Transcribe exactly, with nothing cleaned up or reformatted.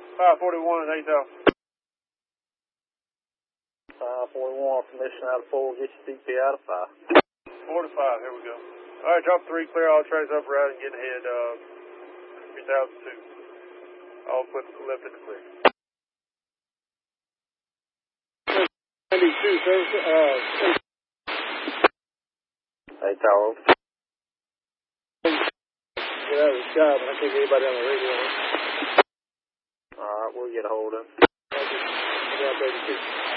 five forty-one, eight thousand. five forty-one, permission out of four, get your D P out of five. four to five, here we go. All right, drop three, clear all trays up, right, and get ahead, uh, three thousand two. All flip left in the clear. ninety-two, service, uh, hey, Tower. Get out of the sky, but I can't get anybody on the radio. All right, we'll get a hold of him. Thank you. thirty-two.